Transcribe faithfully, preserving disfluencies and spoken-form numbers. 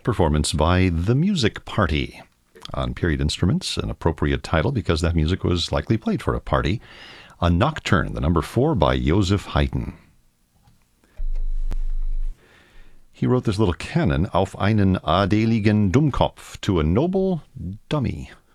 performance by The Music Party. On period instruments, an appropriate title because that music was likely played for a party. A Nocturne, the number four by Joseph Haydn. He wrote this little canon, Auf einen adeligen Dummkopf, to a noble dummy.